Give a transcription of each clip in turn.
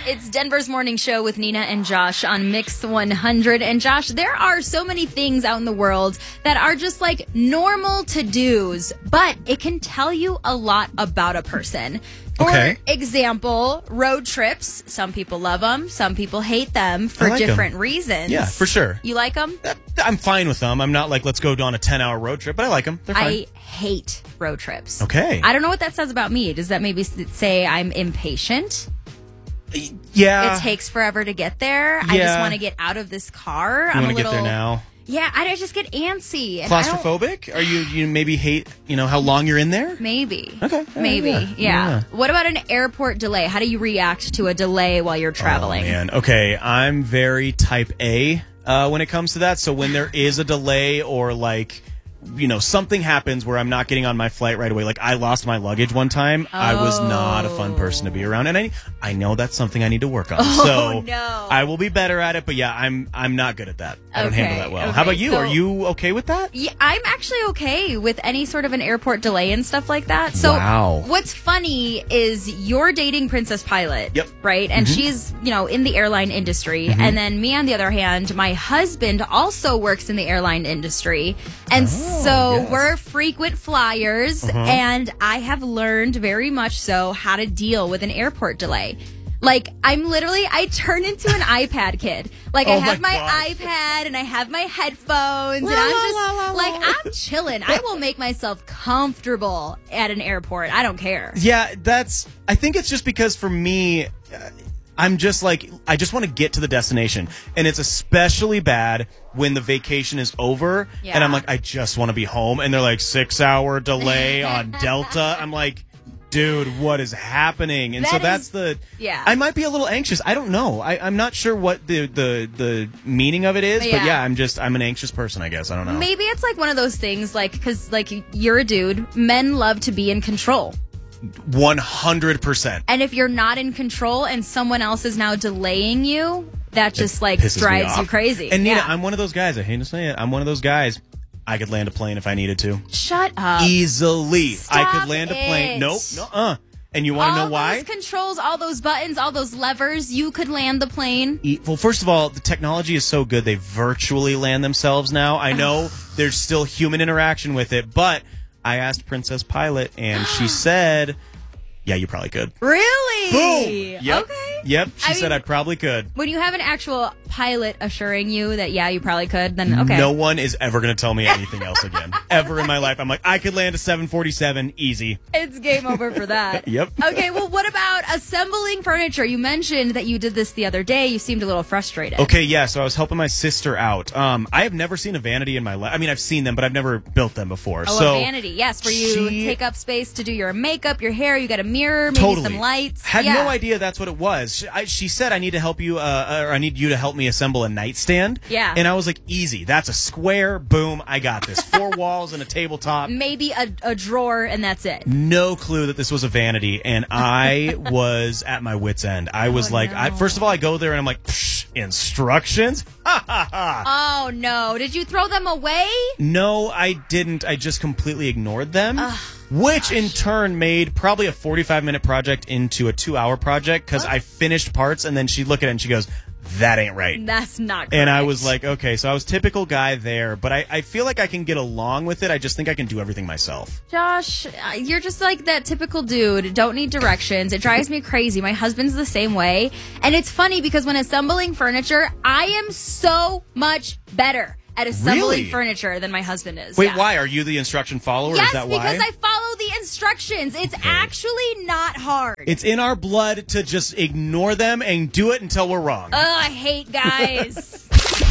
It's Denver's Morning Show with Nina and Josh on Mix 100. And Josh, there are so many things out in the world that are just like normal to-dos, but it can tell you a lot about a person. For example, road trips. Some people love them. Some people hate them for different reasons. Yeah, for sure. You like them? I'm fine with them. I'm not like, let's go on a 10-hour road trip, but I like them. They're fine. I hate road trips. Okay. I don't know what that says about me. Does that maybe say I'm impatient? Yeah. It takes forever to get there. I just want to get out of this car. You want to get there now? Yeah, I just get antsy. And claustrophobic? Are you maybe hate, how long you're in there? Maybe. Okay. Maybe. Yeah. What about an airport delay? How do you react to a delay while you're traveling? Oh, man. Okay, I'm very type A when it comes to that. So when there is a delay or something happens where I'm not getting on my flight right away. Like I lost my luggage one time. I was not a fun person to be around. And I know that's something I need to work on. No. I will be better at it, but yeah, I'm not good at that. I don't handle that well. How about you? Are you okay with that? Yeah, I'm actually okay with any sort of an airport delay and stuff like that. So what's funny is you're dating Princess Pilot. Yep. Right? And she's, in the airline industry. And then me, on the other hand, my husband also works in the airline industry. And so we're frequent flyers, and I have learned very much so how to deal with an airport delay. Like, I turn into an iPad kid. Like, I have my iPad, and I have my headphones, and I'm just, I'm chilling. I will make myself comfortable at an airport. I don't care. Yeah, I think it's just because for me, I'm just I just want to get to the destination. And it's especially bad when the vacation is over and I'm like, I just want to be home. And they're like 6-hour delay on Delta. I'm like, dude, what is happening? And I might be a little anxious. I don't know. I'm not sure what the meaning of it is, but I'm an anxious person, I guess. I don't know. Maybe it's one of those things, because you're a dude. Men love to be in control. 100%. And if you're not in control and someone else is now delaying you, that just drives you crazy. And Nina, I'm one of those guys. I hate to say it. I'm one of those guys. I could land a plane if I needed to. Shut up. Easily. Stop I could land a plane. Nope. Nuh-uh. And you want to know why? All those controls, all those buttons, all those levers, you could land the plane. Well, first of all, the technology is so good, they virtually land themselves now. I know there's still human interaction with it, but I asked Princess Pilot, and she said, yeah, you probably could. Really? Boom! Yep. Okay. Yep. She said I probably could. When you have an actual pilot assuring you that, you probably could, then okay. No one is ever going to tell me anything else again. Ever in my life. I'm like, I could land a 747 easy. It's game over for that. Yep. Okay, well, what about assembling furniture? You mentioned that you did this the other day. You seemed a little frustrated. Okay, yeah, so I was helping my sister out. I have never seen a vanity in my life. I mean, I've seen them, but I've never built them before. Oh, a vanity, yes, where you take up space to do your makeup, your hair, you got a mirror, maybe some lights. Had no idea that's what it was. She said, I need to help you, or I need you to help me assemble a nightstand. Yeah. And I was like, easy. That's a square. Boom. I got this. 4 walls and a tabletop. Maybe a drawer, and that's it. No clue that this was a vanity, and I was at my wit's end. I was first of all, I go there, and I'm like, instructions? Ha, ha, ha. Oh, no. Did you throw them away? No, I didn't. I just completely ignored them. Which in turn made probably a 45-minute project into a 2-hour project because I finished parts and then she'd look at it and she goes, that ain't right. That's not correct. And I was like, okay, so I was typical guy there, but I feel like I can get along with it. I just think I can do everything myself. Josh, you're just like that typical dude. Don't need directions. It drives me crazy. My husband's the same way. And it's funny because when assembling furniture, I am so much better at assembling furniture than my husband is. Wait, why? Are you the instruction follower? Yes, is that why? because I follow the instructions. It's actually not hard. It's in our blood to just ignore them and do it until we're wrong. I hate guys.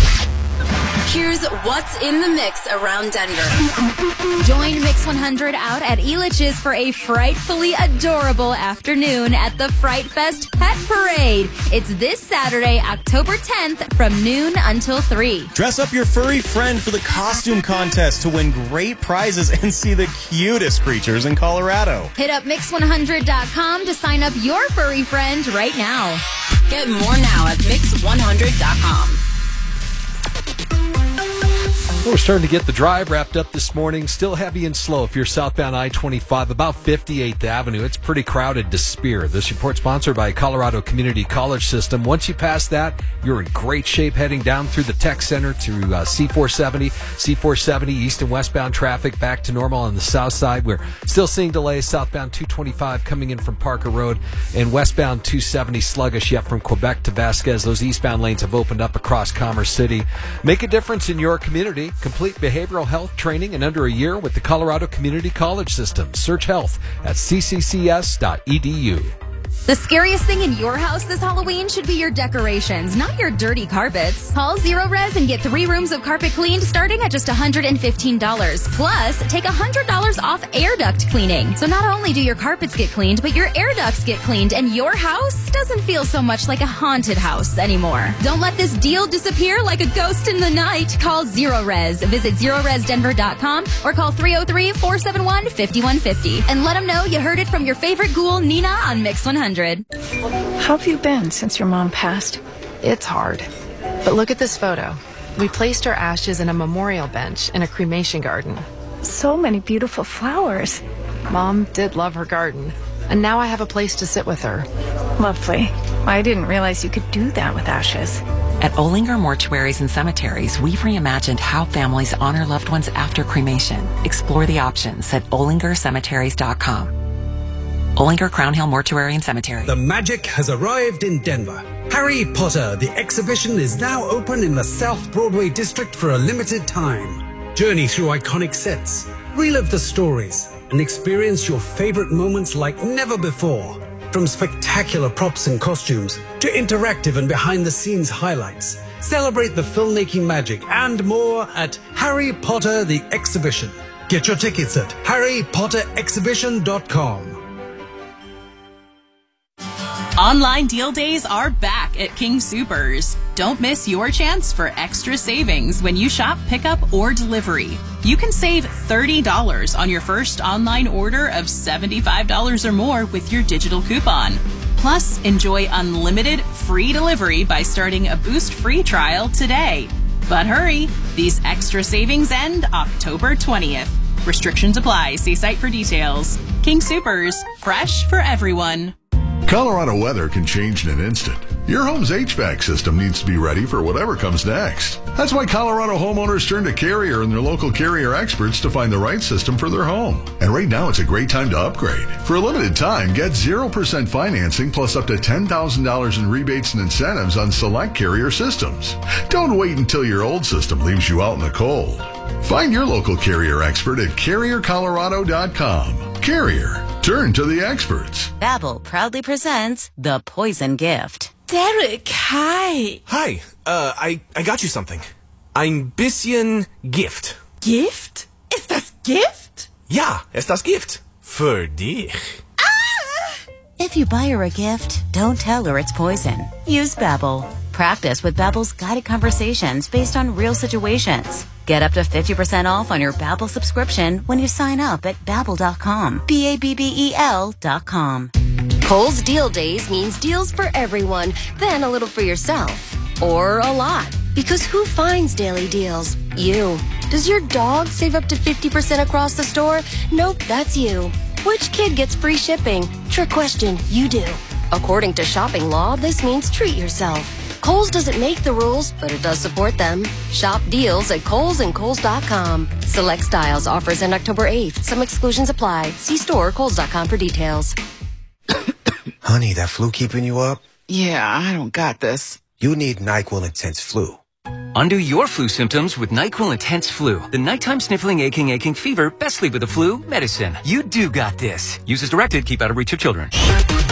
Here's what's in the mix around Denver. Join Mix 100 out at Elitch's for a frightfully adorable afternoon at the Fright Fest Pet Parade. It's this Saturday, October 10th from noon until 3. Dress up your furry friend for the costume contest to win great prizes and see the cutest creatures in Colorado. Hit up Mix100.com to sign up your furry friend right now. Get more now at Mix100.com. We're starting to get the drive wrapped up this morning. Still heavy and slow if you're southbound I-25, about 58th Avenue. It's pretty crowded to Spear. This report sponsored by Colorado Community College System. Once you pass that, you're in great shape heading down through the Tech Center to C470. C470 east and westbound traffic back to normal on the south side. We're still seeing delays southbound 225 coming in from Parker Road and westbound 270 sluggish yet from Quebec to Vasquez. Those eastbound lanes have opened up across Commerce City. Make a difference in your community. Complete behavioral health training in under a year with the Colorado Community College System. Search health at cccs.edu. The scariest thing in your house this Halloween should be your decorations, not your dirty carpets. Call Zero Res and get 3 rooms of carpet cleaned starting at just $115. Plus, take $100 off air duct cleaning. So not only do your carpets get cleaned, but your air ducts get cleaned, and your house doesn't feel so much like a haunted house anymore. Don't let this deal disappear like a ghost in the night. Call Zero Res. Visit ZeroResDenver.com or call 303-471-5150 and let them know you heard it from your favorite ghoul, Nina, on Mix 100. How have you been since your mom passed? It's hard. But look at this photo. We placed her ashes in a memorial bench in a cremation garden. So many beautiful flowers. Mom did love her garden. And now I have a place to sit with her. Lovely. I didn't realize you could do that with ashes. At Olinger Mortuaries and Cemeteries, we've reimagined how families honor loved ones after cremation. Explore the options at OlingerCemeteries.com. Olinger Crown Hill Mortuary and Cemetery. The magic has arrived in Denver. Harry Potter, the exhibition, is now open in the South Broadway district for a limited time. Journey through iconic sets, relive the stories, and experience your favorite moments like never before. From spectacular props and costumes to interactive and behind-the-scenes highlights. Celebrate the filmmaking magic and more at Harry Potter, the exhibition. Get your tickets at harrypotterexhibition.com. Online deal days are back at King Soopers. Don't miss your chance for extra savings when you shop pickup or delivery. You can save $30 on your first online order of $75 or more with your digital coupon. Plus, enjoy unlimited free delivery by starting a Boost free trial today. But hurry, these extra savings end October 20th. Restrictions apply. See site for details. King Soopers, fresh for everyone. Colorado weather can change in an instant. Your home's HVAC system needs to be ready for whatever comes next. That's why Colorado homeowners turn to Carrier and their local Carrier experts to find the right system for their home. And right now, it's a great time to upgrade. For a limited time, get 0% financing plus up to $10,000 in rebates and incentives on select Carrier systems. Don't wait until your old system leaves you out in the cold. Find your local Carrier expert at CarrierColorado.com. Carrier. Turn to the experts. Babbel proudly presents The Poison Gift. Derek, hi. Hi, I got you something. Ein bisschen Gift. Gift? Ist das Gift? Ja, ist das Gift. Für dich. Ah! If you buy her a gift, don't tell her it's poison. Use Babbel. Practice with Babbel's guided conversations based on real situations. Get up to 50% off on your Babbel subscription when you sign up at Babbel.com. Babbel.com. Kohl's Deal Days means deals for everyone, then a little for yourself. Or a lot. Because who finds daily deals? You. Does your dog save up to 50% across the store? Nope, that's you. Which kid gets free shipping? Trick question, you do. According to shopping law, this means treat yourself. Kohl's doesn't make the rules, but it does support them. Shop deals at Kohl's and Kohl's.com. Select styles, offers end October 8th. Some exclusions apply. See store Kohl's.com for details. Honey, that flu keeping you up? Yeah, I don't got this. You need NyQuil Intense Flu. Undo your flu symptoms with NyQuil Intense Flu. The nighttime sniffling, aching fever, best sleep with the flu medicine. You do got this. Use as directed. Keep out of reach of children.